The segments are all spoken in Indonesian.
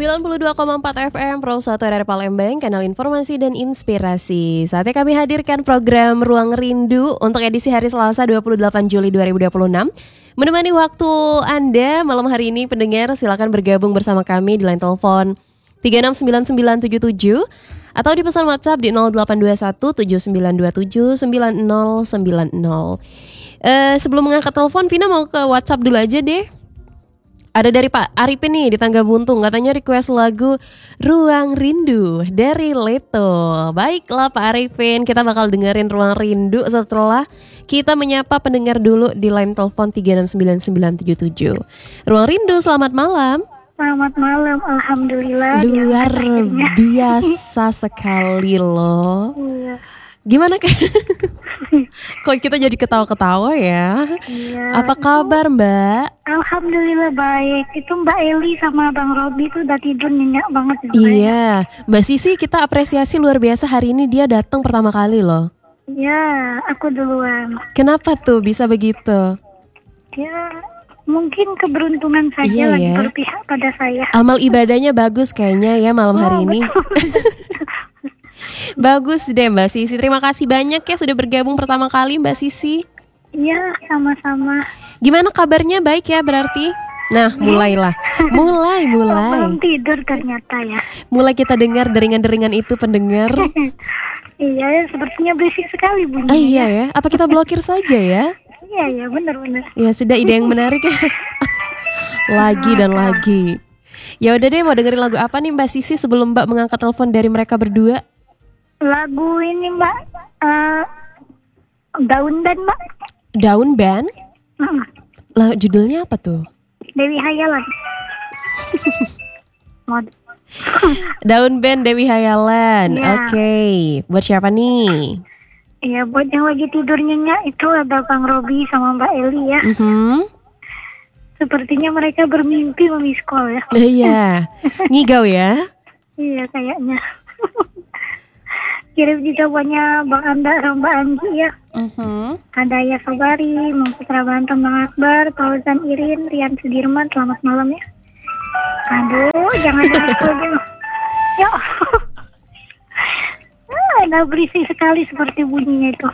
92,4 FM Pro 1 dari Palembang, kanal informasi dan inspirasi. Saatnya kami hadirkan program Ruang Rindu untuk edisi hari Selasa 28 Juli 2026. Menemani waktu Anda malam hari ini, pendengar silakan bergabung bersama kami di line telepon 369977 atau di pesan WhatsApp di 0821 7927 9090. Sebelum mengangkat telepon, Vina mau ke WhatsApp dulu aja deh. Ada dari Pak Arifin nih di Tangga Buntung, katanya request lagu Ruang Rindu dari Leto. Baiklah Pak Arifin, kita bakal dengerin Ruang Rindu setelah kita menyapa pendengar dulu di line telepon 369977. Ruang Rindu, selamat malam. Selamat malam, alhamdulillah. Luar biasa sekali loh. Iya. Gimana kok kita jadi ketawa-ketawa ya? Iya. Apa kabar Mbak? Alhamdulillah baik. Itu Mbak Eli sama Bang Robi tuh udah tidur nyenyak banget. Iya, Mbak Sisi kita apresiasi luar biasa, hari ini dia datang pertama kali loh. Iya, aku duluan. Kenapa tuh bisa begitu? Ya, mungkin keberuntungan saja Iya, lagi ya. berpihak pada saya. Amal ibadahnya bagus kayaknya ya malam hari ini. Bagus deh Mbak Sisi. Terima kasih banyak ya sudah bergabung pertama kali Mbak Sisi. Iya, sama-sama. Gimana kabarnya, baik ya berarti? Nah, mulailah. Mulai. Belum tidur ternyata ya. Mulai kita dengar deringan-deringan itu pendengar. Iya, sepertinya berisik sekali bunyinya. Iya ya. Apa kita blokir saja ya? Iya, benar-benar. Ya sudah, ide yang menarik ya. Lagi dan lagi. Ya udah deh, mau dengerin lagu apa nih Mbak Sisi sebelum Mbak mengangkat telepon dari mereka berdua? Lagu ini Mbak, Daun Band Mbak. Daun Band? Lah judulnya apa tuh? Dewi Hayalan. Daun Band Dewi Hayalan. Ya. Oke. Buat siapa nih? Iya, buat yang lagi tidur nyenyak itu ada Bang Robi sama Mbak Eli ya. Sepertinya mereka bermimpi memiskol ya. Iya. Ngigau ya? Iya kayaknya. Kirim juga banyak Bang Anda sama Mbak Anggi ya. Ada Ya Sobari, Mang Putra Banten, Bang Akbar, Fauzan Irin, Rian Sudirman, selamat malam ya. Aduh, jangan aku dulu. Ya. Ada berisik sekali seperti bunyinya itu.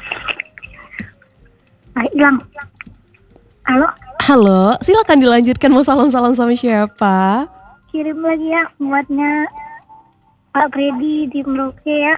Hilang. Halo? Halo, silakan dilanjutkan, mau salam-salam sama siapa? Kirim lagi ya buatnya Pak Freddy di Merauke ya.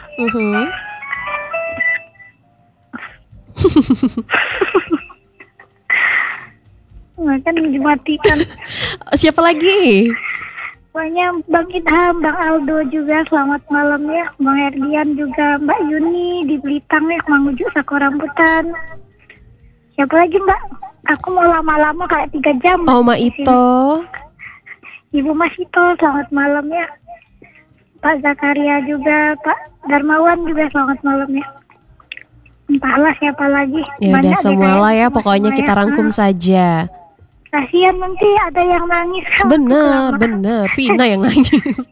Kan dimatikan. Siapa lagi? Banyak Bang Idham, Bang Aldo juga selamat malam ya. Bang Erdian juga, Mbak Yuni di Belitang ya, Mang Ujuk Sako Rambutan. Siapa lagi Mbak? Aku mau lama-lama kayak 3 jam. Oh, Ma Ito. Ibu Mas Ito, selamat malam ya. Pak Zakaria juga, Pak Darmawan juga selamat malam ya. Entahlah siapa lagi. Ya udah semua lah ya, pokoknya kita rangkum ya. saja. Kasihan nanti ada yang nangis. Bener. Vina yang nangis.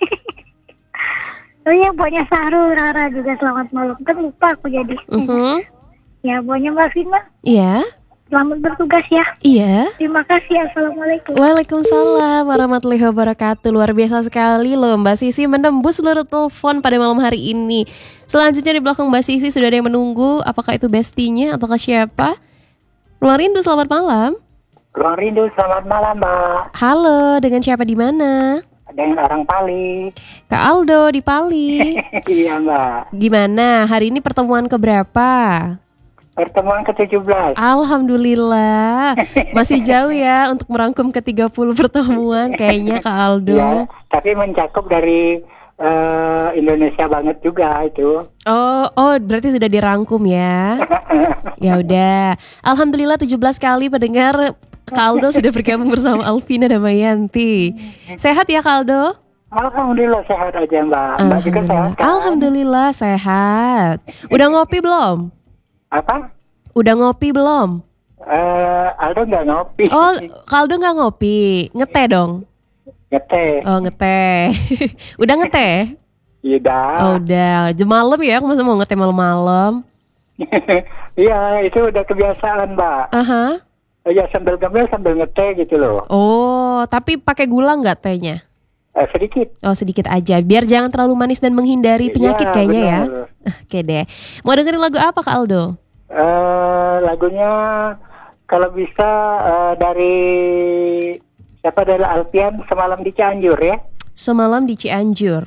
Oh iya, buatnya Sahrul Rara juga selamat malam. Kan lupa aku jadi. Ya, buatnya Mbak Vina. Iya. Selamat bertugas ya. Iya. Terima kasih. Assalamualaikum. Waalaikumsalam warahmatullahi wabarakatuh. Luar biasa sekali loh Mbak Sisi menembus seluruh telepon pada malam hari ini. Selanjutnya di belakang Mbak Sisi sudah ada yang menunggu. Apakah itu bestinya? Apakah siapa? Ruang Rindu, selamat malam. Ruang Rindu, selamat malam Mbak. Halo, dengan siapa di mana? Dengan orang Pali. Kak Aldo di Pali. Iya Mbak. Gimana? Hari ini pertemuan keberapa? Pertemuan ke-17. Alhamdulillah. Masih jauh ya untuk merangkum ke 30 pertemuan kayaknya Kak Aldo. Ya, tapi mencakup dari Indonesia banget juga itu. Oh, berarti sudah dirangkum ya. Ya udah. Alhamdulillah 17 kali pendengar Kak Aldo sudah bergabung bersama Alvina Damayanti. Sehat ya Kak Aldo? Alhamdulillah sehat aja Mbak. Mbak juga sehat kan? Alhamdulillah sehat. Udah ngopi belum? Apa? Udah ngopi belum? Aldo nggak ngopi. Oh, Kak Aldo nggak ngopi. Ngeteh dong? Ngeteh. Oh, ngeteh. Udah ngeteh? Iya. Oh, udah. Jam malam ya, aku masa mau ngeteh malam-malam. Iya, itu udah kebiasaan Mbak. Ya sambil ngemil sambil ngeteh gitu loh. Oh, tapi pakai gula nggak tehnya? Sedikit. Oh sedikit aja, biar jangan terlalu manis dan menghindari penyakit Iya, kayaknya ya. benar. Oke deh. Mau dengerin lagu apa Kak Aldo? Lagunya kalau bisa dari siapa, dari Alfian, Semalam di Cianjur ya. Semalam di Cianjur.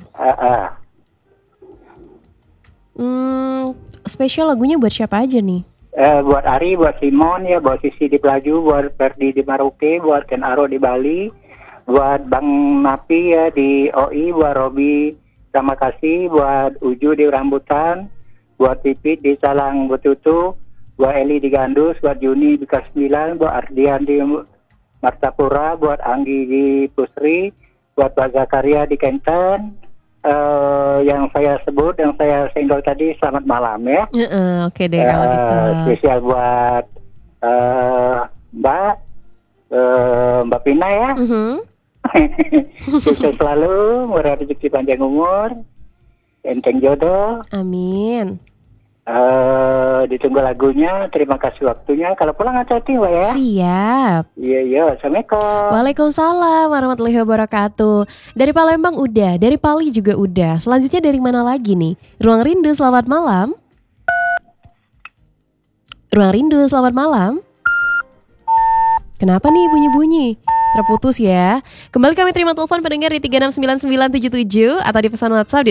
Spesial lagunya buat siapa aja nih? Buat Ari, buat Simon ya, buat Sisi di Pelaju, buat Ferdi di Maroke, buat Ken Aro di Bali, buat Bang Napi ya di OI, buat Robi, terima kasih, buat Uju di Rambutan, buat Pipit di Salang Betutu, buat Eli di Gandus, buat Juni di K9, buat Ardian di Martapura, buat Anggi di Pusri, buat Pak Zakaria di Kenten. Yang saya sebut, yang saya single tadi, selamat malam ya. Oke deh kalau gitu. Spesial buat Mbak Pina ya. Sukses selalu, murah rezeki, panjang umur, enteng jodoh. Amin. Ditunggu lagunya. Terima kasih waktunya. Kalau pulang hati-hati Mbak ya. Siap. Iya. Assalamualaikum. Waalaikumsalam warahmatullahi wabarakatuh. Dari Palembang udah, dari Pali juga udah. Selanjutnya dari mana lagi nih? Ruang Rindu, selamat malam. Ruang Rindu, selamat malam. Kenapa nih bunyi-bunyi? Terputus ya. Kembali kami terima telepon pendengar di 369977 atau di pesan WhatsApp di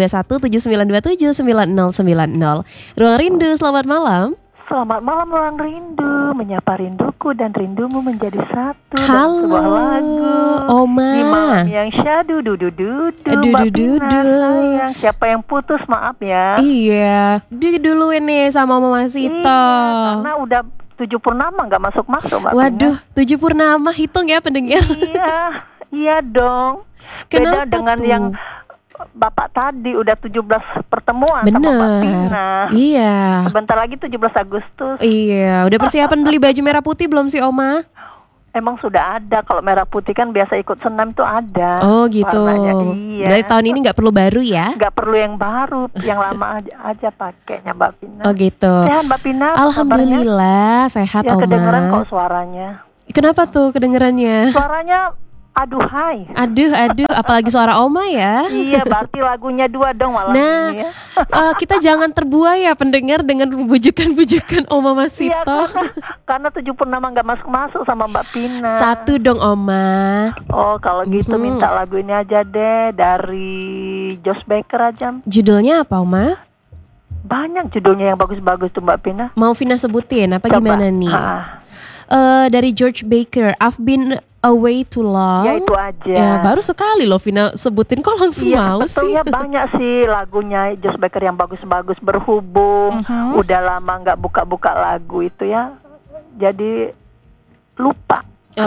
082179279090. Ruang Rindu, selamat malam. Selamat malam Ruang Rindu, menyapa rinduku dan rindumu menjadi satu. Halo, dan sebuah lagu Oma. di malam yang syadu dudu Mbak Pina sayang. Siapa yang putus maaf ya. Iya, dulu ini sama Mama Sito. Iya, karena udah 7 purnama nggak masuk-masuk Mbak Waduh, 7 purnama, hitung ya pendengar. Iya dong. Kenapa Beda dengan tuh? yang Bapak tadi udah 17 pertemuan sama Mbak Bener. Pina. Iya. Sebentar lagi 17 Agustus. Iya, udah persiapan beli baju merah putih belum sih Oma? Emang sudah ada. Kalau merah putih kan biasa ikut senam tuh ada. Oh gitu. Warnanya, iya. Dari tahun ini nggak perlu baru ya? Nggak perlu yang baru, yang lama aja pakainya Mbak Pina. Oh gitu. Sehat Mbak Pina? Apa Alhamdulillah sehat kabarnya? Ya Oma. kedengeran kok suaranya. Kenapa tuh kedengerannya? Suaranya aduhai. Aduh, apalagi suara Oma ya. Iya, berarti lagunya 2 dong malam Nah, ini ya. Kita jangan terbuai ya pendengar dengan bujukan-bujukan Oma Masito. Iya, karena 7 purnama nggak masuk-masuk sama Mbak Pina. Satu dong Oma. Oh, kalau gitu minta lagu ini aja deh dari Josh Baker aja. Judulnya apa Oma? Banyak judulnya yang bagus-bagus tuh Mbak Pina. Mau Vina sebutin apa Coba. gimana nih? Dari George Baker, I've been away too long. Ya itu aja. Ya, baru sekali loh Vina sebutin, kok langsung mau sih? Sebetulnya banyak sih lagunya Josh Baker yang bagus-bagus, berhubung. Udah lama nggak buka-buka lagu itu ya. Jadi lupa.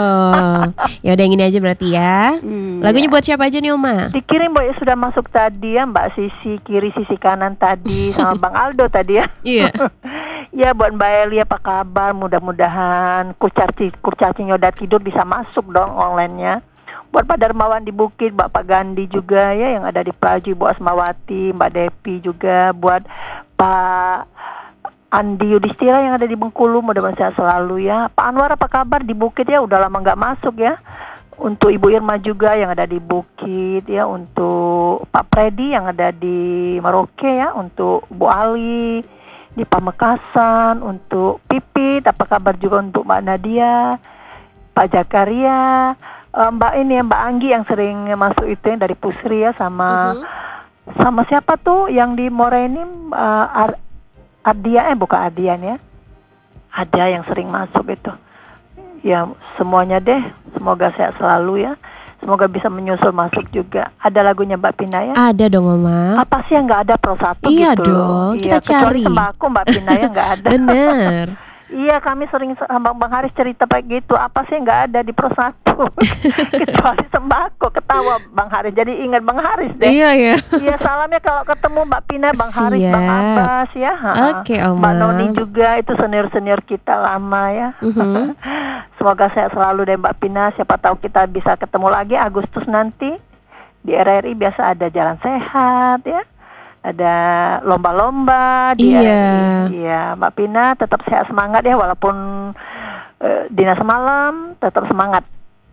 Ya udah yang ini aja berarti ya. Iya. Lagunya buat siapa aja nih Oma? Dikirim Mbak, ya sudah masuk tadi ya, Mbak Sisi kiri, Sisi kanan tadi sama Bang Aldo tadi ya. Iya. Ya buat Mbak Eli apa kabar? Mudah-mudahan kurcacinya udah tidur, bisa masuk dong online-nya. Buat Pak Darmawan di Bukit, Bapak Gandhi juga ya yang ada di Pelaju, Bu Asmawati, Mbak Depi juga, buat Pak Andi Yudhistira yang ada di Bengkulu, mudah-mudahan sehat selalu ya. Pak Anwar apa kabar di Bukit ya, udah lama nggak masuk ya. Untuk Ibu Irma juga yang ada di Bukit ya, untuk Pak Freddy yang ada di Merauke ya, untuk Bu Ali di Pamekasan, untuk Pipit apa kabar juga untuk Mbak Nadia, Pak Jakaria, Mbak ini ya, Mbak Anggi yang sering masuk itu yang dari Pusri ya, sama siapa tuh yang di Morenim, Ardian, bukan Ardian ya, ada yang sering masuk itu ya. Semuanya deh, semoga sehat selalu ya, semoga bisa menyusul masuk juga. Ada lagunya Mbak Pina ya? Ada dong Mama. Apa sih yang nggak ada Pro 1 Iya gitu dong, loh. kita Iya, kecuali cari. sembako Mbak Pina ya nggak ada. Bener. Iya, kami sering sama Bang Haris cerita kayak gitu. Apa sih yang nggak ada di Pro 1? Kecuali sembako. Ketawa Bang Haris. Jadi ingat Bang Haris deh. Iya ya. Iya, salamnya kalau ketemu Mbak Pina, Bang Haris, Bang Siap. Abbas ya. Oke, Oma. Mbak Noni juga, itu senior-senior kita lama ya. Semoga sehat selalu deh Mbak Pina. Siapa tahu kita bisa ketemu lagi Agustus nanti. Di RRI biasa ada jalan sehat ya. Ada lomba-lomba di Iya. RRI. Iya, Mbak Pina tetap sehat, semangat ya, walaupun dinas malam, tetap semangat.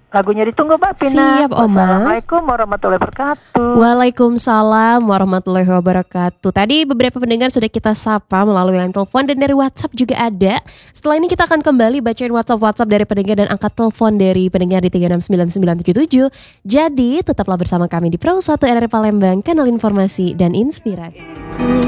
Lagunya ditunggu Mbak Pina. Siap, Oma. Assalamualaikum warahmatullahi wabarakatuh. Waalaikumsalam warahmatullahi wabarakatuh. Tadi beberapa pendengar sudah kita sapa melalui line telepon dan dari WhatsApp juga ada. Setelah ini kita akan kembali bacain WhatsApp dari pendengar dan angkat telepon dari pendengar di 3699977. Jadi tetaplah bersama kami di Pro 1 RRI Palembang, kanal informasi dan inspirasi.